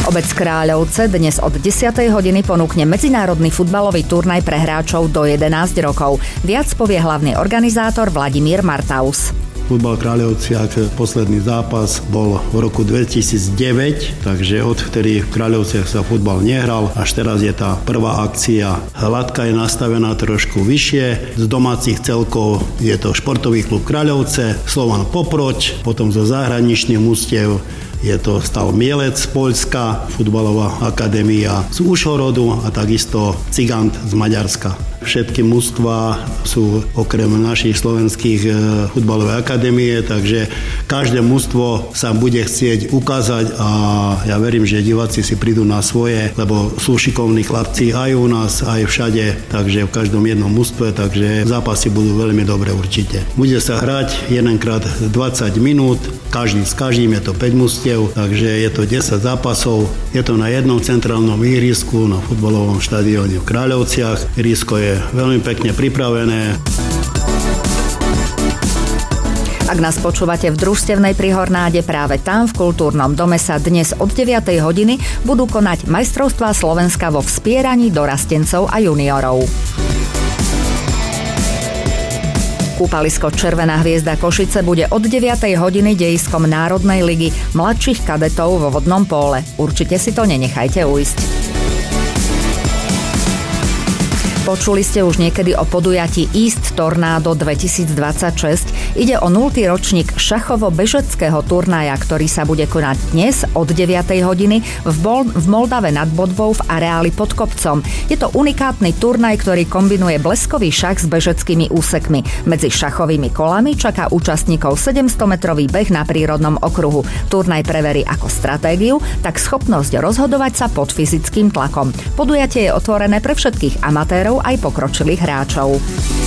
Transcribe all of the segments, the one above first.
Obec Kráľovce dnes od 10. hodiny ponúkne medzinárodný futbalový turnaj pre hráčov do 11 rokov. Viac povie hlavný organizátor Vladimír Martaus. Futbal Kráľovciach, posledný zápas bol v roku 2009, takže odvtedy v Kráľovciach sa futbal nehral, až teraz je tá prvá akcia. Hladka je nastavená trošku vyššie, z domácich celkov je to Športový klub Kráľovce, Slovan Poproč, potom zo zahraničných mústiev je to Stal Mielec z Poľska, futbalová akadémia z Užhorodu a takisto Cigant z Maďarska. Všetky mužstvá sú okrem našich slovenských futbalovej akadémie, takže každé mužstvo sa bude chcieť ukázať a ja verím, že diváci si prídu na svoje, lebo sú šikovní chlapci aj u nás, aj všade, takže v každom jednom mužstve, takže zápasy budú veľmi dobré určite. Bude sa hrať jedenkrát 20 minút, každý s každým, je to 5 mužstiev, takže je to 10 zápasov, je to na jednom centrálnom ihrisku na futbalovom štadióne v Kráľovciach. Ihrisko je veľmi pekne pripravené. Ak nás počúvate v družstevnej Prihornáde, práve tam v kultúrnom dome sa dnes od 9. hodiny budú konať majstrovstvá Slovenska vo vspieraní dorastencov a juniorov. Kúpalisko Červená hviezda Košice bude od 9. hodiny dejiskom Národnej ligy mladších kadetov vo vodnom póle. Určite si to nenechajte ujsť. Počuli ste už niekedy o podujatí East Tornado 2026. Ide o 0. ročník šachovo-bežeckého turnaja, ktorý sa bude konať dnes od 9. hodiny v Moldave nad Bodvou v areáli pod kopcom. Je to unikátny turnaj, ktorý kombinuje bleskový šach s bežeckými úsekmi. Medzi šachovými kolami čaká účastníkov 700-metrový beh na prírodnom okruhu. Turnaj preverí ako stratégiu, tak schopnosť rozhodovať sa pod fyzickým tlakom. Podujatie je otvorené pre všetkých amatérov aj pokročilých hráčov.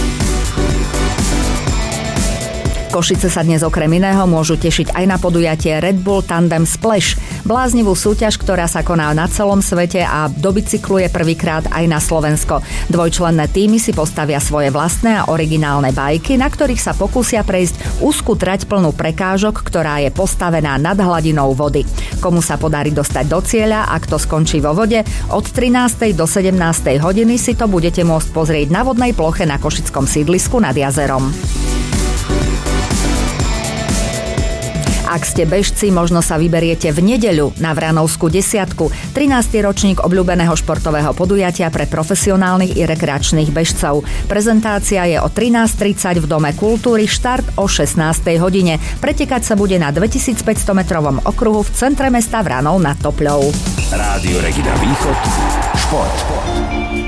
Košice sa dnes okrem iného môžu tešiť aj na podujatie Red Bull Tandem Splash, bláznivú súťaž, ktorá sa koná na celom svete a dobicykluje prvýkrát aj na Slovensko. Dvojčlenné týmy si postavia svoje vlastné a originálne bajky, na ktorých sa pokúsia prejsť úzku trať plnú prekážok, ktorá je postavená nad hladinou vody. Komu sa podarí dostať do cieľa, ak to skončí vo vode, od 13. do 17. hodiny si to budete môcť pozrieť na vodnej ploche na košickom sídlisku nad jazerom. Ak ste bežci, možno sa vyberiete v nedeľu na Vranovskú 10, 13. ročník obľúbeného športového podujatia pre profesionálnych i rekreačných bežcov. Prezentácia je o 13:30 v Dome kultúry, štart o 16. hodine. Pretekať sa bude na 2500-metrovom okruhu v centre mesta Vranov nad Topľou. Rádio Regina Východ. Šport.